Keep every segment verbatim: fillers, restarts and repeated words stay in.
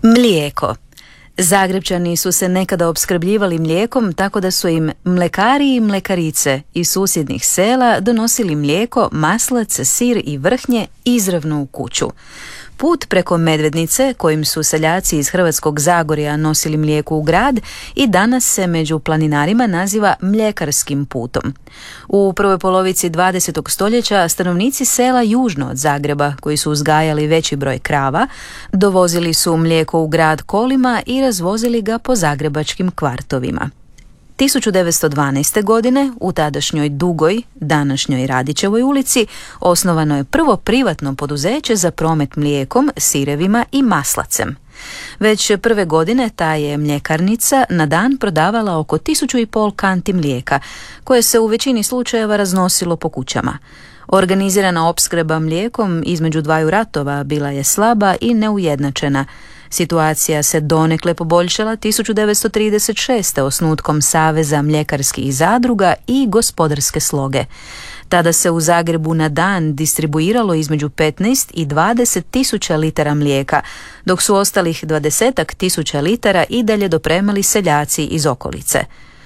Mlijeko. Zagrepčani su se nekada opskrbljivali mlijekom tako da su im mlekari i mlekarice iz susjednih sela donosili mlijeko, maslac, sir i vrhnje izravno u kuću. Put preko Medvednice, kojim su seljaci iz Hrvatskog Zagorja nosili mlijeko u grad, i danas se među planinarima naziva mljekarskim putom. U prvoj polovici dvadesetog stoljeća stanovnici sela južno od Zagreba, koji su uzgajali veći broj krava, dovozili su mlijeko u grad kolima i razvozili ga po zagrebačkim kvartovima. tisuću devetsto dvanaeste. godine u tadašnjoj Dugoj, današnjoj Radićevoj ulici, osnovano je prvo privatno poduzeće za promet mlijekom, sirevima i maslacem. Već prve godine ta je mljekarnica na dan prodavala oko tisuću i pol kanti mlijeka, koje se u većini slučajeva raznosilo po kućama. Organizirana opskrba mlijekom između dvaju ratova bila je slaba i neujednačena. Situacija se donekle poboljšala tisuću devetsto trideset šeste. osnutkom Saveza mljekarskih zadruga i gospodarske sloge. Tada se u Zagrebu na dan distribuiralo između petnaest i dvadeset tisuća litara mlijeka, dok su ostalih dvadesetak tisuća litara i dalje dopremali seljaci iz okolice.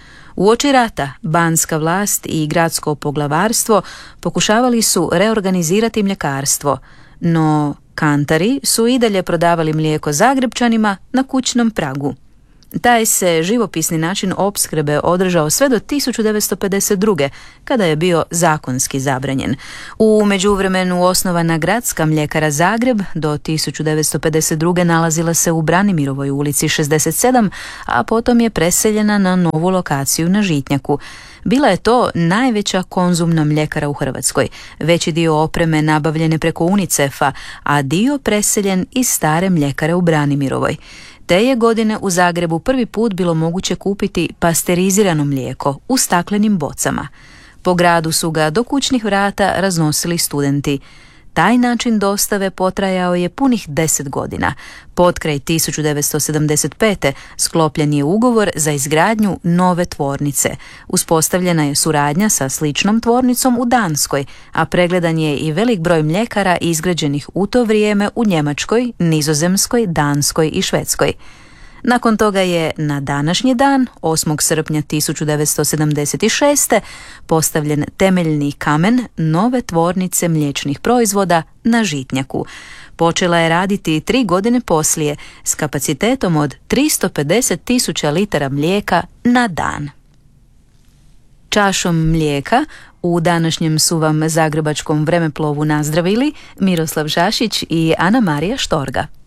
Uoči rata, banska vlast i gradsko poglavarstvo pokušavali su reorganizirati mljekarstvo, no kantari su i dalje prodavali mlijeko Zagrepčanima na kućnom pragu. Taj se živopisni način opskrbe održao sve do tisuću devetsto pedeset druge. kada je bio zakonski zabranjen. U međuvremenu osnovana gradska mljekara Zagreb do tisuću devetsto pedeset druge. nalazila se u Branimirovoj ulici šezdeset sedam, a potom je preseljena na novu lokaciju na Žitnjaku. Bila je to najveća konzumna mljekara u Hrvatskoj. Veći dio opreme nabavljene preko UNICEF-a, a dio preseljen iz stare mljekare u Branimirovoj. Te je godine u Zagrebu prvi put bilo moguće kupiti pasterizirano mlijeko u staklenim bocama. Po gradu su ga do kućnih vrata raznosili studenti. Taj način dostave potrajao je punih deset godina. Potkraj tisuću devetsto sedamdeset pete. sklopljen je ugovor za izgradnju nove tvornice. Uspostavljena je suradnja sa sličnom tvornicom u Danskoj, a pregledan je i velik broj mljekara izgrađenih u to vrijeme u Njemačkoj, Nizozemskoj, Danskoj i Švedskoj. Nakon toga je na današnji dan, osmog srpnja tisuću devetsto sedamdeset šeste. postavljen temeljni kamen nove tvornice mliječnih proizvoda na Žitnjaku. Počela je raditi tri godine poslije s kapacitetom od tristo pedeset tisuća litara mlijeka na dan. Čašom mlijeka u današnjem su vam zagrebačkom vremeplovu nazdravili Miroslav Žašić i Ana Marija Štorga.